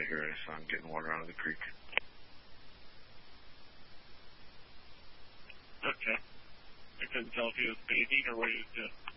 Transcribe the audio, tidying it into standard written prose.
hear a son getting water out of the creek. Okay. I couldn't tell if he was bathing or what he was doing.